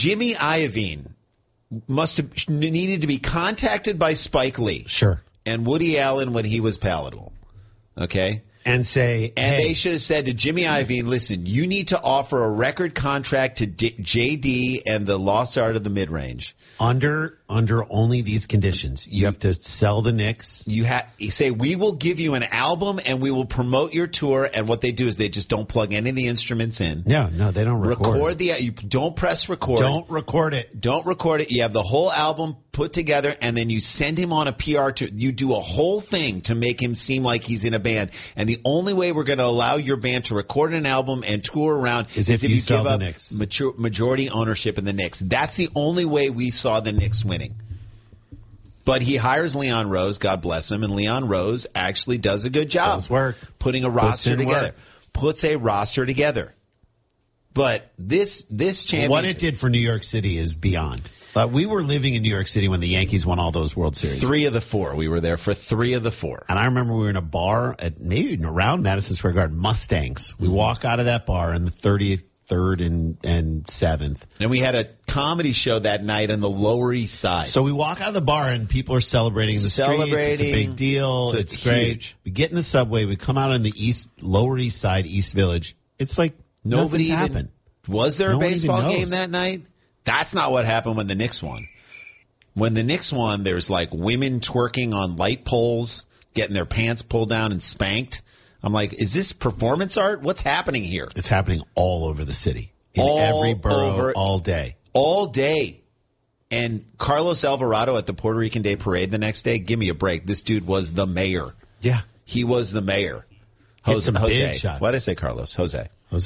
Jimmy Iovine must have needed to be contacted by Spike Lee. Sure. And Woody Allen when he was palatable. Okay? And say, and hey, they should have said to Jimmy Iovine, listen, you need to offer a record contract to JD and the Lost Art of the Mid-Range. Under only these conditions. You have to sell the Knicks. You say, we will give you an album and we will promote your tour. And what they do is they just don't plug any of the instruments in. No, they don't record it. You don't press record. Don't record it. Don't record it. You have the whole album put together and then you send him on a PR tour. You do a whole thing to make him seem like he's in a band. And the only way we're going to allow your band to record an album and tour around is if you sell give the up Knicks. Majority ownership in the Knicks. That's the only way we saw the Knicks winning. But he hires Leon Rose, God bless him, and Leon Rose actually does a good job. Does work. Putting a roster together. Work. Puts a roster together. But this championship... What it did for New York City is beyond. We were living in New York City when the Yankees won all those World Series. 3 of the 4. We were there for 3 of the 4. And I remember we were in a bar at maybe around Madison Square Garden, Mustangs. We walk out of that bar in the 30th, 3rd, and 7th. And we had a comedy show that night on the Lower East Side. So we walk out of the bar and people are celebrating in the streets. It's a big deal. It's great. Huge. We get in the subway. We come out on the Lower East Side, East Village. It's like nothing's happened. Was there a baseball game knows. that night? That's not what happened when the Knicks won. When the Knicks won, there's like women twerking on light poles, getting their pants pulled down and spanked. I'm like, is this performance art? What's happening here? It's happening all over the city. In every borough, all day. All day. And Carlos Alvarado at the Puerto Rican Day Parade the next day, give me a break. This dude was the mayor. Yeah. He was the mayor. Jose. Big shots. Why did I say Carlos? Jose.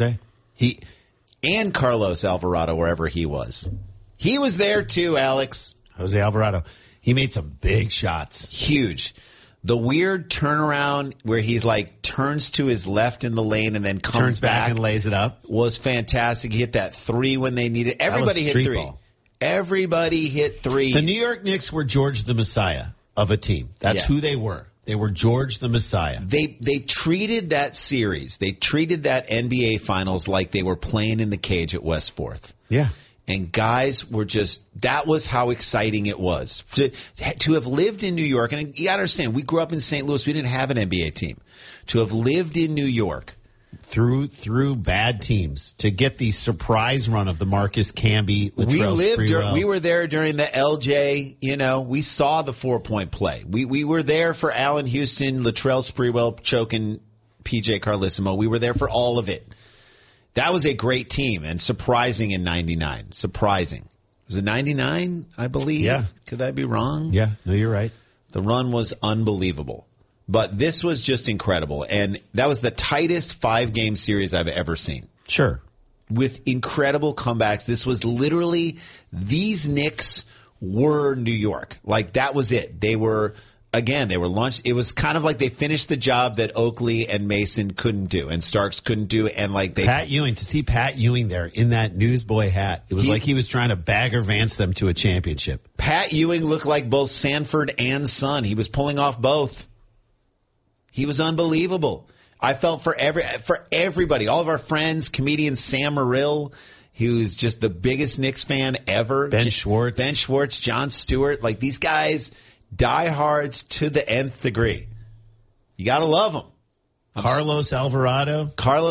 And Carlos Alvarado, wherever he was. He was there too, Alex. Jose Alvarado. He made some big shots. Huge. The weird turnaround where he's like turns to his left in the lane and then turns back and lays it up was fantastic. He hit that 3 when they needed. Everybody hit 3. Ball. Everybody hit 3. The New York Knicks were George the Messiah of a team. That's who they were. They were George the Messiah. They treated that series, they treated that NBA Finals like they were playing in the cage at West 4th. Yeah. And guys were just, that was how exciting it was. To have lived in New York, and you got to understand, we grew up in St. Louis. We didn't have an NBA team. To have lived in New York. Through bad teams to get the surprise run of the Marcus Camby, Latrell Sprewell. We were there during the LJ, we saw the 4-point play. We were there for Allen Houston, Latrell Sprewell choking PJ Carlissimo. We were there for all of it. That was a great team and surprising in 99. Surprising. Was it 99, I believe? Yeah. Could I be wrong? Yeah. No, you're right. The run was unbelievable. But this was just incredible. And that was the tightest 5-game series I've ever seen. Sure. With incredible comebacks. This was literally, these Knicks were New York. Like, that was it. They were launched. It was kind of like they finished the job that Oakley and Mason couldn't do and Starks couldn't do. And like Pat Ewing, to see Pat Ewing there in that newsboy hat, it was like he was trying to Bagger Vance them to a championship. Pat Ewing looked like both Sanford and Son. He was pulling off both. He was unbelievable. I felt for everybody, all of our friends, comedian Sam Morrill, who's just the biggest Knicks fan ever. Ben Schwartz, Jon Stewart, like these guys, diehards to the nth degree. You got to love them. Carlos Alvarado,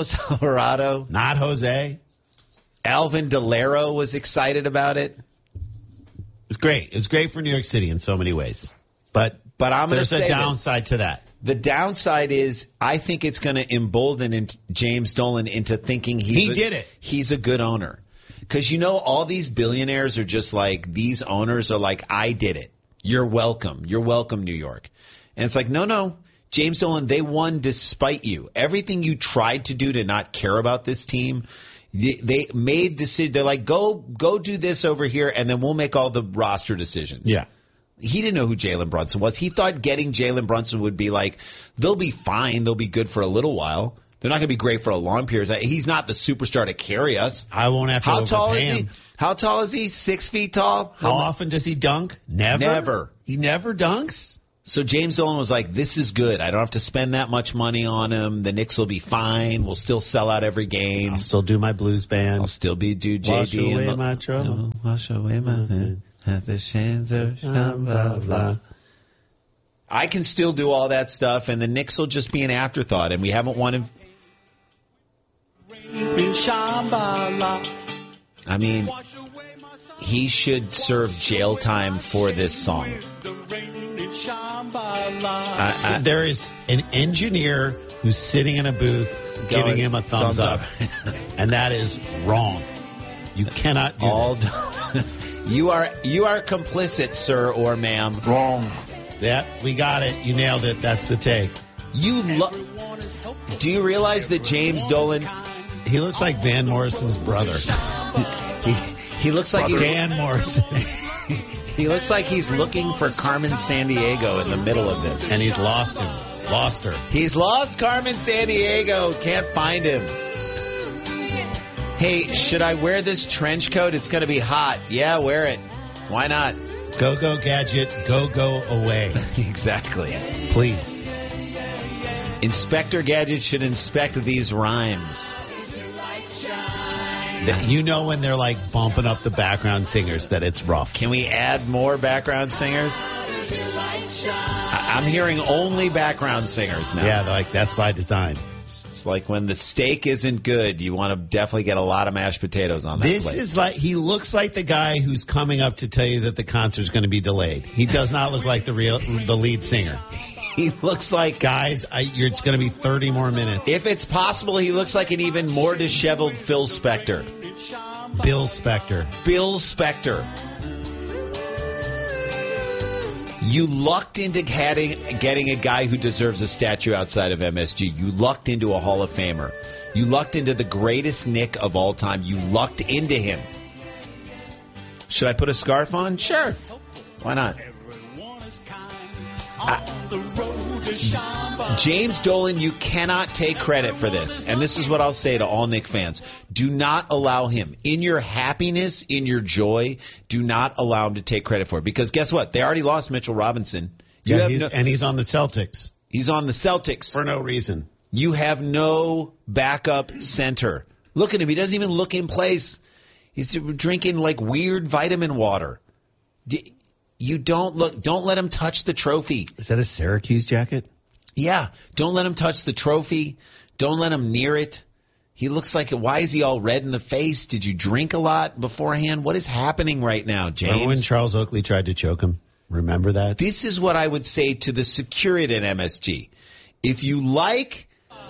not Jose. Alvin Delero was excited about it. It was great. It was great for New York City in so many ways. But I'm going to say there's a downside to that. The downside is I think it's going to embolden James Dolan into thinking he's a good owner. Because, all these billionaires are just like, these owners are like, I did it. You're welcome. You're welcome, New York. And it's like, no. James Dolan, they won despite you. Everything you tried to do to not care about this team, they made decisions. They're like, go do this over here, and then we'll make all the roster decisions. Yeah. He didn't know who Jalen Brunson was. He thought getting Jalen Brunson would be like, they'll be fine. They'll be good for a little while. They're not going to be great for a long period. He's not the superstar to carry us. I won't have to overpay him. How tall is he? 6 feet tall? How often does he dunk? Never. Never. He never dunks? So James Dolan was like, this is good. I don't have to spend that much money on him. The Knicks will be fine. We'll still sell out every game. I'll still do my blues band. I'll still do JD. Wash away my trouble. Wash away my pain. At the sands of Shambhala. I can still do all that stuff, and the Knicks will just be an afterthought, and we haven't won him. I mean, he should serve jail time for this song. There is an engineer who's sitting in a booth giving him a thumbs up. And that is wrong. You cannot do this. You are complicit, sir or ma'am. Wrong. Yeah, we got it. You nailed it. That's the take. Do you realize that James Dolan... He looks like Van Morrison's brother. He looks like Dan Morrison. He looks like he's looking for Carmen Sandiego in the middle of this. And he's lost him. Lost her. He's lost Carmen Sandiego. Can't find him. Hey, should I wear this trench coat? It's going to be hot. Yeah, wear it. Why not? Go, go, gadget. Go, go away. Exactly. Please. Inspector Gadget should inspect these rhymes. You know when they're like bumping up the background singers that it's rough. Can we add more background singers? I'm hearing only background singers now. Yeah, like that's by design. It's like when the steak isn't good, you want to definitely get a lot of mashed potatoes on that This plate. is like, he looks like the guy who's coming up to tell you that the concert's going to be delayed. He does not look like the lead singer. He looks like... Guys, it's going to be 30 more minutes. If it's possible, he looks like an even more disheveled Phil Spector. Bill Spector. Bill Spector. You lucked into getting a guy who deserves a statue outside of MSG. You lucked into a Hall of Famer. You lucked into the greatest Knick of all time. You lucked into him. Should I put a scarf on? Sure. Why not? James Dolan, you cannot take credit for this. And this is what I'll say to all Knick fans. Do not allow him, in your happiness, in your joy, do not allow him to take credit for it. Because guess what? They already lost Mitchell Robinson. And he's on the Celtics. He's on the Celtics. For no reason. You have no backup center. Look at him. He doesn't even look in place. He's drinking like weird vitamin water. You don't let him touch the trophy. Is that a Syracuse jacket? Yeah. Don't let him touch the trophy. Don't let him near it. He looks like, why is he all red in the face? Did you drink a lot beforehand? What is happening right now, James? Remember when Charles Oakley tried to choke him? Remember that? This is what I would say to the security at MSG. If you like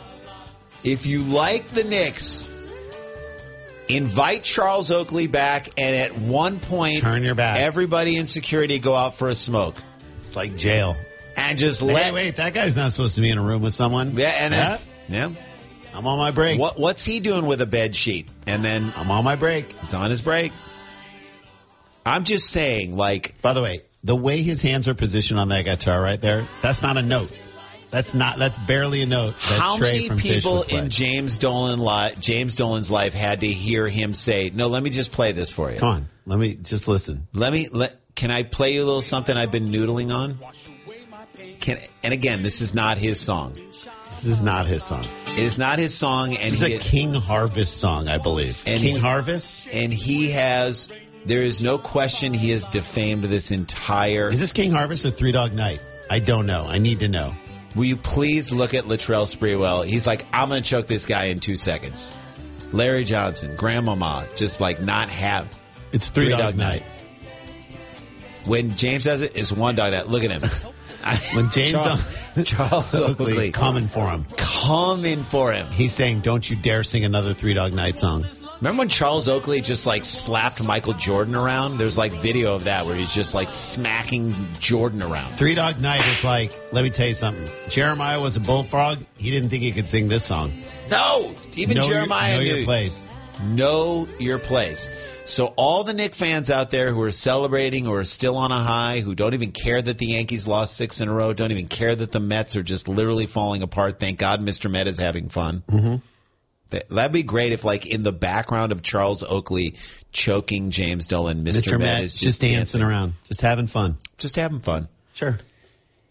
the Knicks, invite Charles Oakley back, and at one point, turn your back. Everybody in security go out for a smoke. It's like jail. And just wait, that guy's not supposed to be in a room with someone. Yeah, and yeah. I'm on my break. What's he doing with a bed sheet? And then I'm on my break. He's on his break. I'm just saying, like. By the way, the way his hands are positioned on that guitar right there, that's not a note. That's barely a note. How many people in James Dolan's life had to hear him say, "No, let me just play this for you"? Come on, let me just listen. Can I play you a little something I've been noodling on? And again, this is not his song. This is not his song. It is not his song. And this is a King Harvest song, I believe. King Harvest? And there is no question he has defamed this entire... Is this King Harvest or Three Dog Night? I don't know. I need to know. Will you please look at Latrell Sprewell? He's like, I'm going to choke this guy in 2 seconds. Larry Johnson, Grandmama, just like not have... It's Three Dog Night. When James does it, it's One Dog Night. Look at him. When Charles Oakley coming for him. He's saying, don't you dare sing another Three Dog Night song. Remember when Charles Oakley just like slapped Michael Jordan around? There's like video of that where he's just like smacking Jordan around. Three Dog Night is like, let me tell you something. Jeremiah was a bullfrog. He didn't think he could sing this song. No, even Jeremiah knew. Know your place. Know your place. So all the Knick fans out there who are celebrating or are still on a high, who don't even care that the Yankees lost 6 in a row, don't even care that the Mets are just literally falling apart. Thank God Mr. Met is having fun. Mm-hmm. That'd be great if, like, in the background of Charles Oakley choking James Dolan, Mr. Met is just dancing around, just having fun. Just having fun. Sure.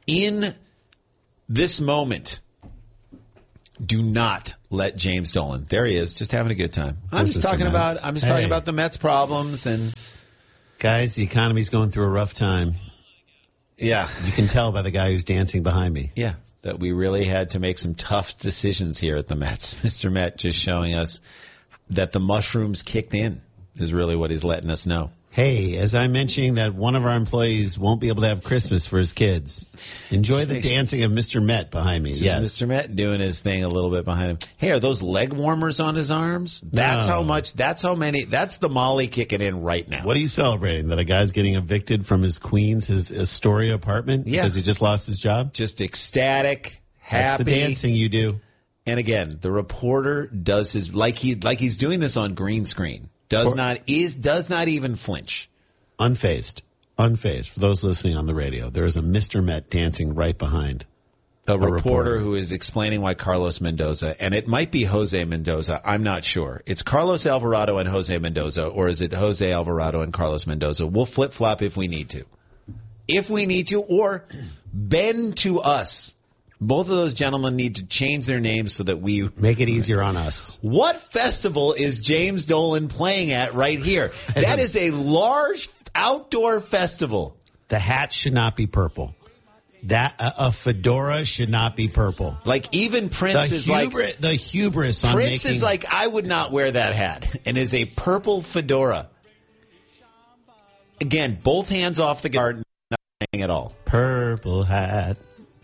in this moment, do not let James Dolan. There he is, just having a good time. I'm just talking about the Mets problems and guys. The economy's going through a rough time. Yeah, you can tell by the guy who's dancing behind me. Yeah, that we really had to make some tough decisions here at the Mets. Mr. Met just showing us that the mushrooms kicked in is really what he's letting us know. Hey, as I'm mentioning that one of our employees won't be able to have Christmas for his kids. Enjoy the dancing of Mr. Met behind me. Yes. Mr. Met doing his thing a little bit behind him. Hey, are those leg warmers on his arms? That's that's the Molly kicking in right now. What are you celebrating? That a guy's getting evicted from his Queens, his Astoria apartment? Yeah. Because he just lost his job? Just ecstatic, happy. That's the dancing you do. And again, the reporter does his, like he's doing this on green screen. Does not even flinch. Unfazed. For those listening on the radio, there is a Mr. Met dancing right behind a reporter who is explaining why Carlos Mendoza, and it might be Jose Mendoza, I'm not sure. It's Carlos Alvarado and Jose Mendoza, or is it Jose Alvarado and Carlos Mendoza? We'll flip-flop if we need to. Or bend to us. Both of those gentlemen need to change their names so that we make it easier on us. What festival is James Dolan playing at right here? That is a large outdoor festival. The hat should not be purple. That a fedora should not be purple. Like even Prince is like the hubris. Prince is like, I would not wear that hat, and is a purple fedora. Again, both hands off the guard, not playing at all. Purple hat.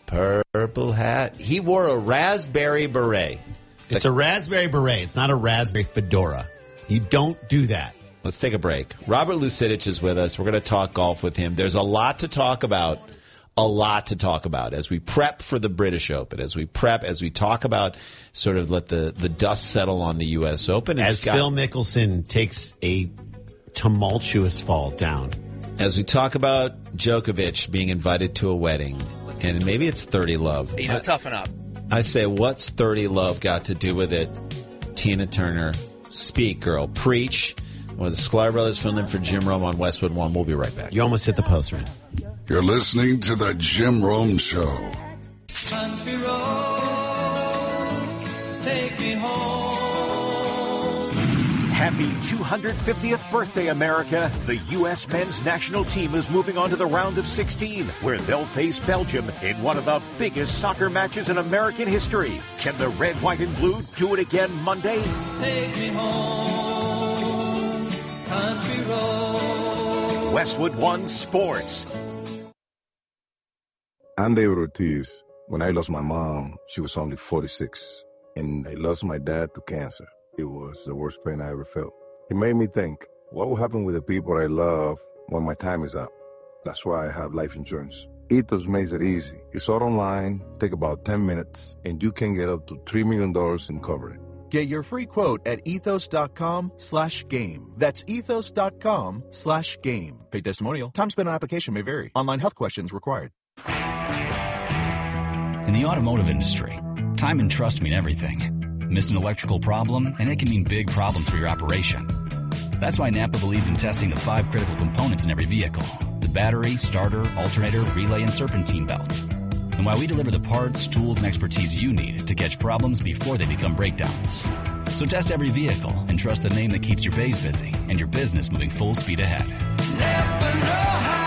He wore a raspberry beret. It's a raspberry beret. It's not a raspberry fedora. You don't do that. Let's take a break. Robert Lucidich is with us. We're going to talk golf with him. There's a lot to talk about as we prep for the British Open, as we talk about sort of let the dust settle on the U.S. Open. As Phil Mickelson takes a tumultuous fall down. As we talk about Djokovic being invited to a wedding. And maybe it's 30 Love. Toughen up. I say, what's 30 Love got to do with it? Tina Turner, speak, girl, preach. Well, the Sklar Brothers filling in for Jim Rome on Westwood One. We'll be right back. You almost hit the post, right? You're listening to the Jim Rome Show. Country roads, take me home. Happy 250th birthday, America. The U.S. men's national team is moving on to the round of 16, where they'll face Belgium in one of the biggest soccer matches in American history. Can the red, white, and blue do it again Monday? Take me home, country road. Westwood One Sports. I'm David Ortiz. When I lost my mom, she was only 46, and I lost my dad to cancer. It was the worst pain I ever felt. It made me think, what will happen with the people I love when my time is up? That's why I have life insurance. Ethos makes it easy. It's all online, take about 10 minutes, and you can get up to $3 million in coverage. Get your free quote at ethos.com/game. That's ethos.com/game. Paid testimonial. Time spent on application may vary. Online health questions required. In the automotive industry, time and trust mean everything. Miss an electrical problem, and it can mean big problems for your operation. That's why Napa believes in testing the 5 critical components in every vehicle: the battery, starter, alternator, relay, and serpentine belt. And why we deliver the parts, tools, and expertise you need to catch problems before they become breakdowns. So test every vehicle and trust the name that keeps your bays busy and your business moving full speed ahead. Never know how.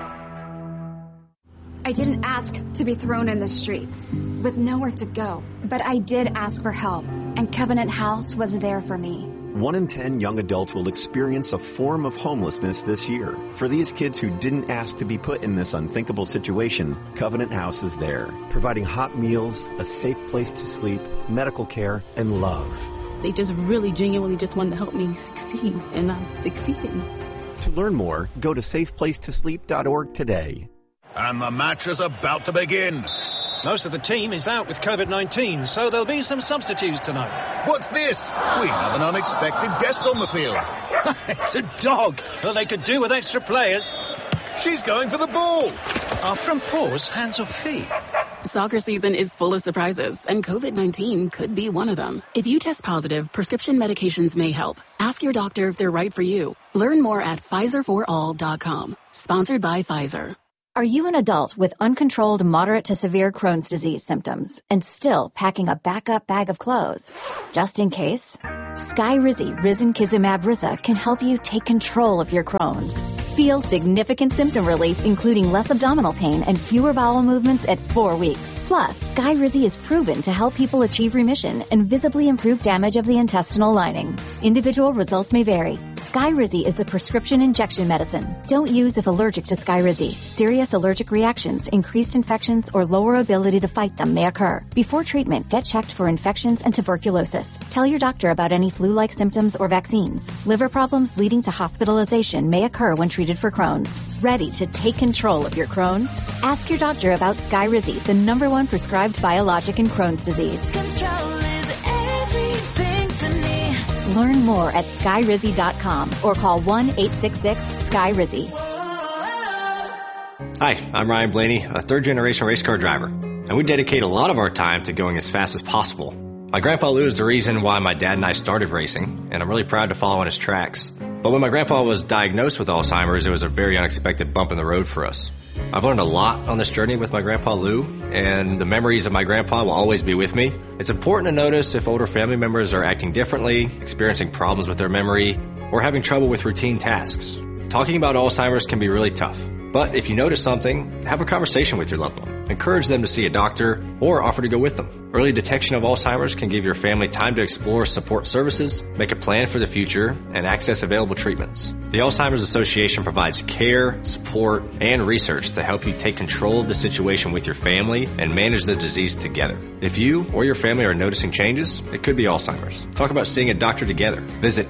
I didn't ask to be thrown in the streets with nowhere to go, but I did ask for help, and Covenant House was there for me. 1 in 10 young adults will experience a form of homelessness this year. For these kids who didn't ask to be put in this unthinkable situation, Covenant House is there, providing hot meals, a safe place to sleep, medical care, and love. They just really genuinely just wanted to help me succeed, and I'm succeeding. To learn more, go to safeplacetosleep.org today. And the match is about to begin. Most of the team is out with COVID-19, so there'll be some substitutes tonight. What's this? We have an unexpected guest on the field. It's a dog. Well, they could do with extra players. She's going for the ball. Our front paws, hands or feet. Soccer season is full of surprises, and COVID-19 could be one of them. If you test positive, prescription medications may help. Ask your doctor if they're right for you. Learn more at PfizerForAll.com. Sponsored by Pfizer. Are you an adult with uncontrolled moderate to severe Crohn's disease symptoms and still packing a backup bag of clothes? Just in case, Skyrizi Risankizumab Riza can help you take control of your Crohn's. Feel significant symptom relief, including less abdominal pain and fewer bowel movements at 4 weeks. Plus, Skyrizi is proven to help people achieve remission and visibly improve damage of the intestinal lining. Individual results may vary. Skyrizi is a prescription injection medicine. Don't use if allergic to Skyrizi. Serious allergic reactions, increased infections, or lower ability to fight them may occur. Before treatment, get checked for infections and tuberculosis. Tell your doctor about any flu-like symptoms or vaccines. Liver problems leading to hospitalization may occur when treated for Crohn's. Ready to take control of your Crohn's? Ask your doctor about Skyrizi, the #1 prescribed biologic in Crohn's disease. Control is everything to me. Learn more at Skyrizi.com or call 1-866-SKYRIZI. Hi, I'm Ryan Blaney, a third-generation race car driver, and we dedicate a lot of our time to going as fast as possible. My grandpa Lou is the reason why my dad and I started racing, and I'm really proud to follow in his tracks. But when my grandpa was diagnosed with Alzheimer's, it was a very unexpected bump in the road for us. I've learned a lot on this journey with my grandpa Lou, and the memories of my grandpa will always be with me. It's important to notice if older family members are acting differently, experiencing problems with their memory, or having trouble with routine tasks. Talking about Alzheimer's can be really tough. But if you notice something, have a conversation with your loved one. Encourage them to see a doctor or offer to go with them. Early detection of Alzheimer's can give your family time to explore support services, make a plan for the future, and access available treatments. The Alzheimer's Association provides care, support, and research to help you take control of the situation with your family and manage the disease together. If you or your family are noticing changes, it could be Alzheimer's. Talk about seeing a doctor together. Visit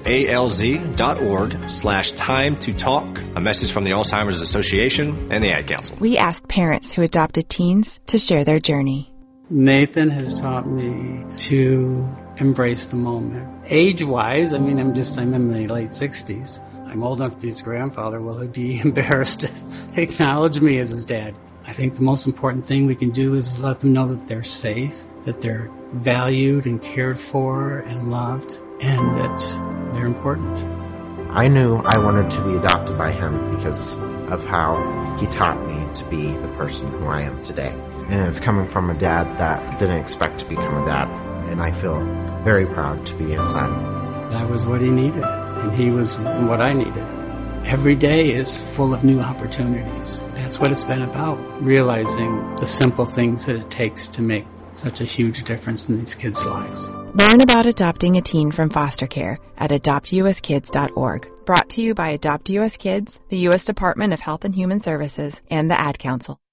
alz.org/time to talk. A message from the Alzheimer's Association and the Ad Council. We asked parents who adopted teens to share their journey. Nathan has taught me to embrace the moment. Age-wise, I'm in my late 60s. I'm old enough to be his grandfather. Will he be embarrassed to acknowledge me as his dad? I think the most important thing we can do is let them know that they're safe, that they're valued and cared for and loved, and that they're important. I knew I wanted to be adopted by him because of how he taught me to be the person who I am today. And it's coming from a dad that didn't expect to become a dad. And I feel very proud to be his son. That was what he needed, and he was what I needed. Every day is full of new opportunities. That's what it's been about, realizing the simple things that it takes to make such a huge difference in these kids' lives. Learn about adopting a teen from foster care at adoptuskids.org. Brought to you by Adopt US Kids, the U.S. Department of Health and Human Services, and the Ad Council.